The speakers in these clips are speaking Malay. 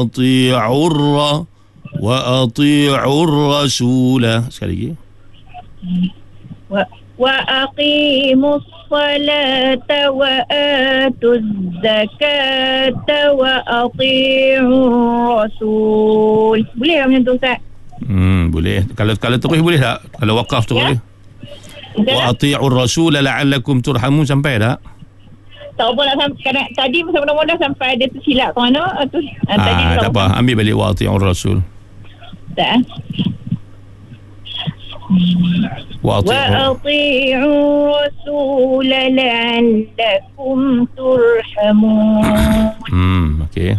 wa ati'ur rasul. Sekali lagi. Wa aqimus salata wa atuz zakata wa ati'ur rasul. Boleh tak macam tu, Ustaz? Boleh. Kalau terus boleh tak? Kalau wakaf tu boleh. Wa ati'ur rasul la'allakum turhamun sampai tak? Tak apa nak sampai. Tadi masa mudah-mudah sampai ada tersilap kau mana? Tadi tak apa. Ambil balik wa ati'ur rasul. Tak. Wa ati'ur rasul la'allakum turhamun. Okey.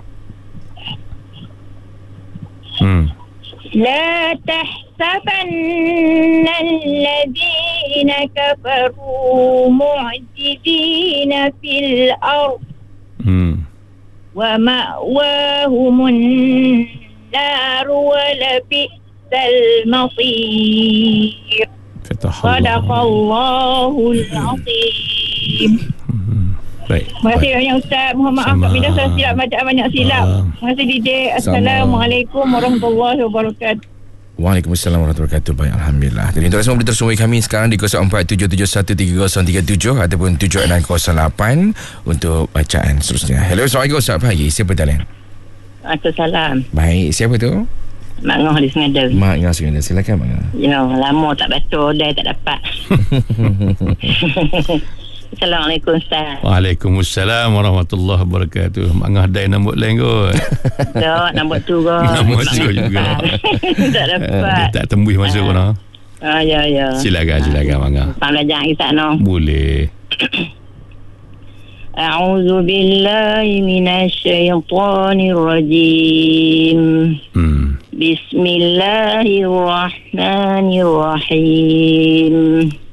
لا تحسبن الذين كفروا معجزين في الأرض ومأواهم النار ولبئس المصير. صدق الله العظيم. Baik. Terima kasih banyak Ustaz. Mohon maaf apabila saya silap bacaan banyak silap. Terima kasih Didik. Assalamualaikum warahmatullahi wabarakatuh. Waalaikumsalam warahmatullahi wabarakatuh. Baik, alhamdulillah. Jadi untuk semua boleh terus hubungi kami sekarang di 0477130037 ataupun 7608 untuk bacaan seterusnya. Hello, Assalamualaikum Ustaz. Pagi. Siapa talian? Assalamualaikum. Baik, siapa tu? Mak Ngah di Sengada. Mak Ngah Sengada. Silakan Mak Ngah. Ya, lama tak baca dah tak dapat. Assalamualaikum Ustaz. Waalaikumsalam warahmatullahi wabarakatuh. Mak Ngah dai nombor lain kot. Tak, nombor tu kot. Nombor tu juga. Tak dapat. Tak tembus masuk kena. Ya. Silakan Mak Ngah. Belajar Ustaz no. Boleh. A'udzu billahi minasy syaithanir rajim. Bismillahirrahmanirrahim.